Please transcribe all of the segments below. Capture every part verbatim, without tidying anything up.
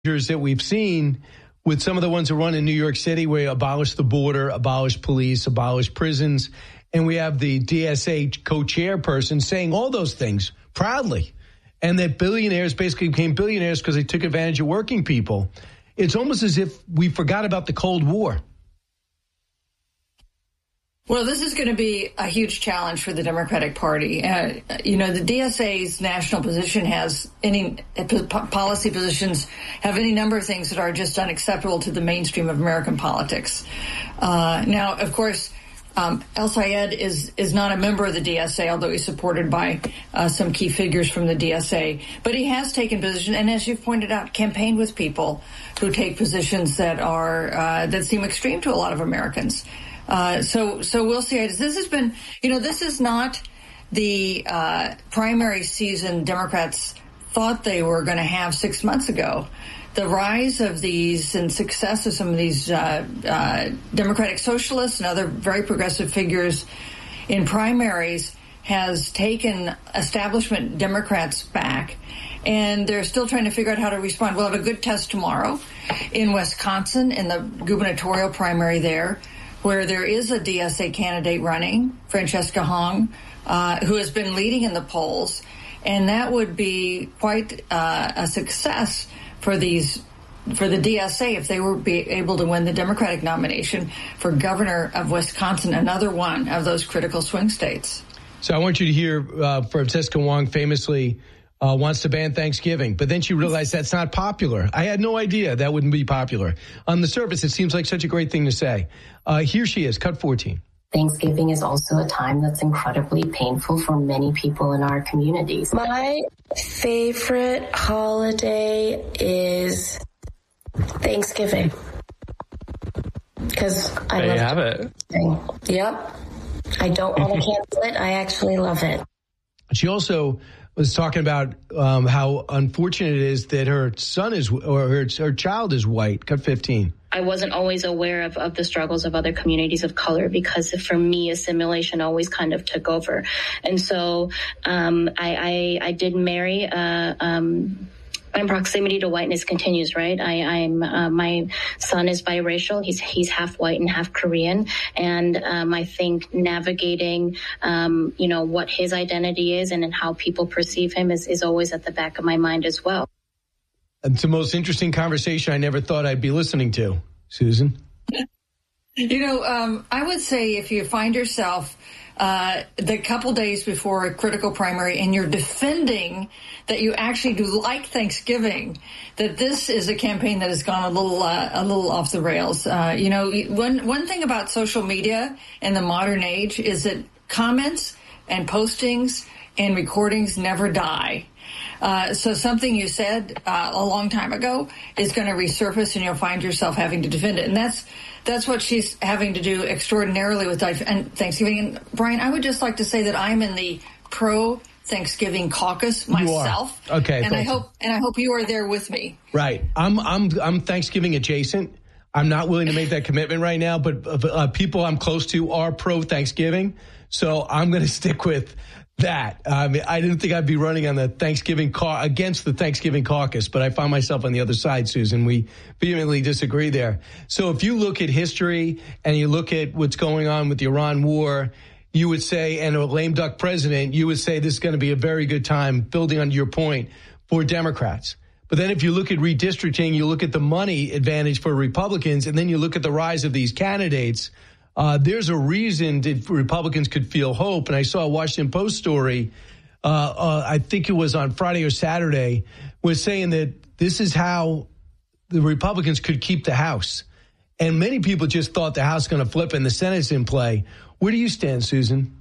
that we've seen with some of the ones that run in New York City, where you abolish the border, abolish police, abolish prisons, and we have the D S A co-chairperson saying all those things proudly, and that billionaires basically became billionaires because they took advantage of working people. It's almost as if we forgot about the Cold War. Well, this is going to be a huge challenge for the Democratic Party. Uh, you know, the D S A's national position has any policy positions have any number of things that are just unacceptable to the mainstream of American politics. Uh, now, of course, um, El-Sayed is is not a member of the D S A, although he's supported by uh, some key figures from the D S A. But he has taken position, and as you've pointed out, campaigned with people who take positions that are uh, that seem extreme to a lot of Americans. Uh, so, so we'll see. This has been, you know, this is not the uh, primary season Democrats thought they were going to have six months ago. The rise of these and success of some of these uh, uh, Democratic socialists and other very progressive figures in primaries has taken establishment Democrats back, and they're still trying to figure out how to respond. We'll have a good test tomorrow in Wisconsin in the gubernatorial primary there, where there is a D S A candidate running, Francesca Hong, uh, who has been leading in the polls. And that would be quite uh, a success for these, for the D S A if they were be able to win the Democratic nomination for governor of Wisconsin, another one of those critical swing states. So I want you to hear uh, Francesca Hong famously Uh, wants to ban Thanksgiving, but then she realized that's not popular. I had no idea that wouldn't be popular. On the surface, it seems like such a great thing to say. Uh, here she is, cut fourteen. Thanksgiving is also a time that's incredibly painful for many people in our communities. My favorite holiday is Thanksgiving. Because I there love you have it. Yep. I don't want to cancel it. I actually love it. She also was talking about um, how unfortunate it is that her son is, or her, her child is white. Cut fifteen. I wasn't always aware of, of the struggles of other communities of color because for me, assimilation always kind of took over. And so um, I, I, I did marry uh, um my proximity to whiteness continues, right? I, I'm uh, my son is biracial. He's he's half white and half Korean, and um, I think navigating, um, you know, what his identity is and, and how people perceive him is, is always at the back of my mind as well. It's the most interesting conversation I never thought I'd be listening to, Susan. You know, um, I would say if you find yourself uh, the couple days before a critical primary and you're defending that you actually do like Thanksgiving, that this is a campaign that has gone a little uh, a little off the rails. Uh, you know, one one thing about social media in the modern age is that comments and postings and recordings never die. Uh, so something you said uh, a long time ago is going to resurface, and you'll find yourself having to defend it. And that's that's what she's having to do extraordinarily with and Thanksgiving. And Brian, I would just like to say that I'm in the pro Thanksgiving caucus myself. You are. Okay. And I hope and I hope you are there with me. Right. I'm I'm I'm Thanksgiving adjacent. I'm not willing to make that commitment right now, but uh, people I'm close to are pro Thanksgiving, so I'm going to stick with that. I mean, I didn't think I'd be running on the Thanksgiving ca- against the Thanksgiving caucus, but I found myself on the other side, Susan. We vehemently disagree there. So if you look at history and you look at what's going on with the Iran war, you would say, and a lame duck president, you would say this is going to be a very good time, building on your point, for Democrats. But then if you look at redistricting, you look at the money advantage for Republicans, and then you look at the rise of these candidates, Uh, there's a reason that Republicans could feel hope. And I saw a Washington Post story, uh, uh, I think it was on Friday or Saturday, was saying that this is how the Republicans could keep the House. And many people just thought the House was going to flip and the Senate's in play. Where do you stand, Susan?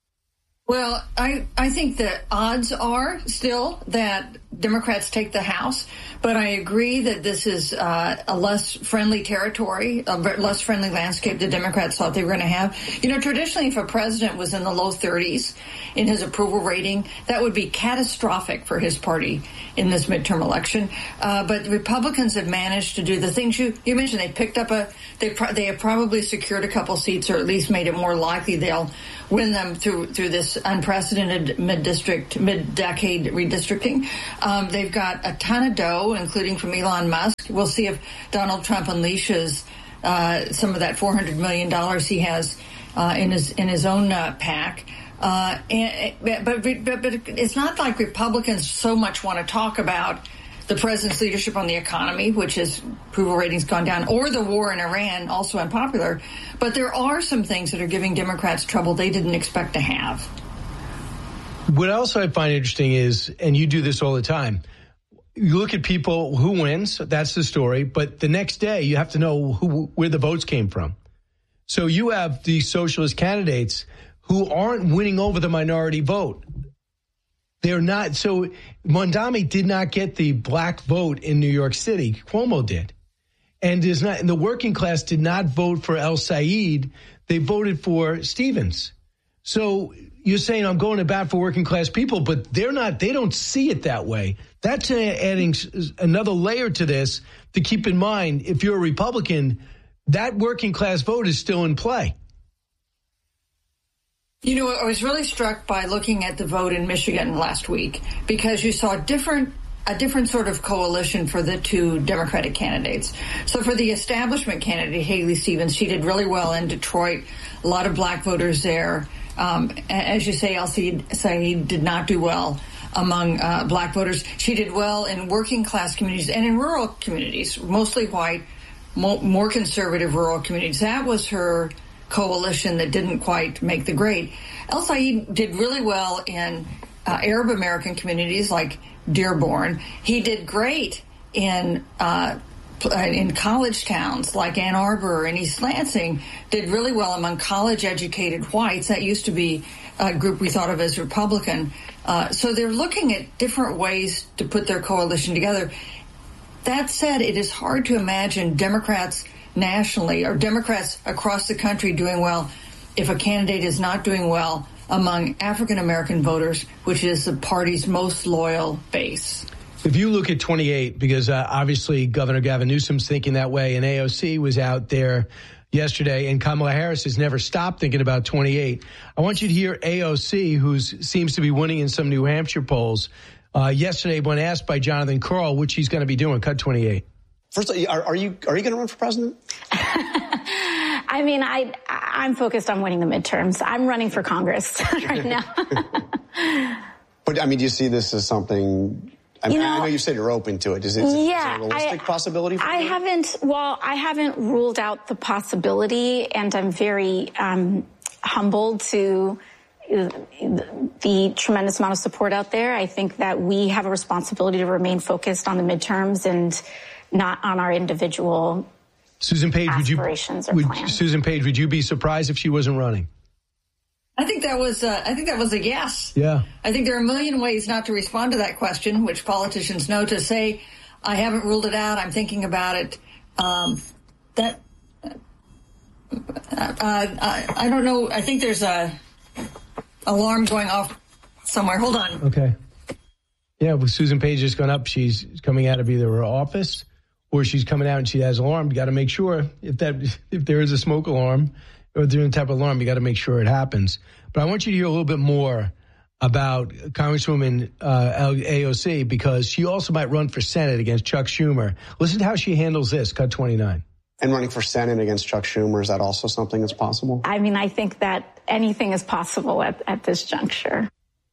Well, I, I think the odds are still that Democrats take the House, but I agree that this is uh, a less friendly territory, a less friendly landscape the Democrats thought they were going to have. You know, traditionally, if a president was in the low thirties in his approval rating, that would be catastrophic for his party in this midterm election. Uh, but Republicans have managed to do the things you, you mentioned. They picked up a, they, pro- they have probably secured a couple seats, or at least made it more likely they'll win them through through this unprecedented mid-district, mid-decade redistricting. Um, they've got a ton of dough, including from Elon Musk. We'll see if Donald Trump unleashes uh, some of that four hundred million dollars he has uh, in his in his own uh, PAC. Uh, and, but, but, but it's not like Republicans so much want to talk about the president's leadership on the economy, which has approval ratings gone down, or the war in Iran, also unpopular. But there are some things that are giving Democrats trouble they didn't expect to have. What else I find interesting is, and you do this all the time, you look at people who wins, that's the story, but the next day you have to know who, where the votes came from. So you have these socialist candidates who aren't winning over the minority vote. They're not. So Mondami did not get the black vote in New York City. Cuomo did. And is not, and the working class did not vote for El Said. They voted for Stevens. So you're saying I'm going to bat for working class people, but they're not, they don't see it that way. That's adding another layer to this to keep in mind. If you're a Republican, that working class vote is still in play. You know, I was really struck by looking at the vote in Michigan last week because you saw different a different sort of coalition for the two Democratic candidates. So for the establishment candidate, Haley Stevens, she did really well in Detroit. A lot of black voters there. Um, as you say, El Said did not do well among uh, black voters. She did well in working class communities and in rural communities, mostly white, mo- more conservative rural communities. That was her coalition that didn't quite make the grade. El Said did really well in uh, Arab American communities like Dearborn. He did great in uh, in college towns like Ann Arbor and East Lansing. Did really well among college-educated whites. That used to be a group we thought of as Republican. Uh, so they're looking at different ways to put their coalition together. That said, it is hard to imagine Democrats nationally or Democrats across the country doing well if a candidate is not doing well among African-American voters, which is the party's most loyal base. If you look at twenty-eight, because uh, obviously Governor Gavin Newsom's thinking that way, and A O C was out there yesterday, and Kamala Harris has never stopped thinking about twenty-eight. I want you to hear A O C, who seems to be winning in some New Hampshire polls, uh, yesterday when asked by Jonathan Karl, which he's going to be doing. Cut twenty-eight. First, are, are you are you going to run for president? I mean, I I'm focused on winning the midterms. I'm running for Congress right now. But I mean, do you see this as something? I mean, you know, I know you said you're open to it. Is it, yeah, is it a realistic I, possibility for I you? haven't. Well, I haven't ruled out the possibility, and I'm very um, humbled to the tremendous amount of support out there. I think that we have a responsibility to remain focused on the midterms and not on our individual Susan Page, aspirations would you, or would, plans. Susan Page, would you be surprised if she wasn't running? I think that was uh, I think that was a yes. Yeah. I think there are a million ways not to respond to that question, which politicians know. To say, I haven't ruled it out, I'm thinking about it. Um, that uh, I, I don't know. I think there's a alarm going off somewhere. Hold on. Okay. Yeah, with Susan Page has gone up. She's coming out of either her office or she's coming out and she has an alarm. You got to make sure if that if there is a smoke alarm or different type of alarm, you got to make sure it happens. But I want you to hear a little bit more about Congresswoman uh, A O C because she also might run for Senate against Chuck Schumer. Listen to how she handles this. Cut twenty-nine. And running for Senate against Chuck Schumer, is that also something that's possible? I mean, I think that anything is possible at, at this juncture.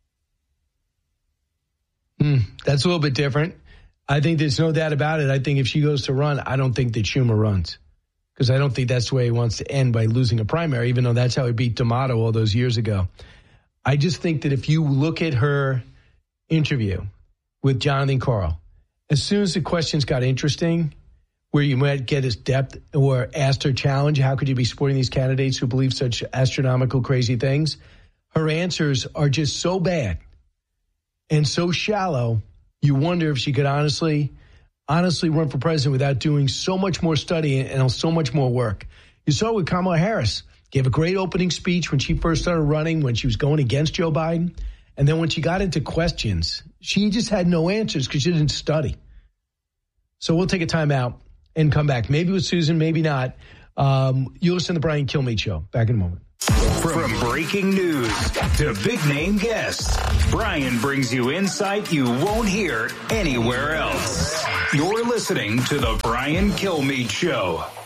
Mm, that's a little bit different. I think there's no doubt about it. I think if she goes to run, I don't think that Schumer runs because I don't think that's the way he wants to end by losing a primary, even though that's how he beat D'Amato all those years ago. I just think that if you look at her interview with Jonathan Karl, as soon as the questions got interesting, where you might get his depth or asked her challenge, how could you be supporting these candidates who believe such astronomical, crazy things? Her answers are just so bad and so shallow, you wonder if she could honestly, honestly run for president without doing so much more study and so much more work. You saw it with Kamala Harris. Gave a great opening speech when she first started running, when she was going against Joe Biden. And then when she got into questions, she just had no answers because she didn't study. So we'll take a time out and come back. Maybe with Susan, maybe not. Um, you listen to the Brian Kilmeade Show. Back in a moment. From breaking news to big-name guests, Brian brings you insight you won't hear anywhere else. You're listening to The Brian Kilmeade Show.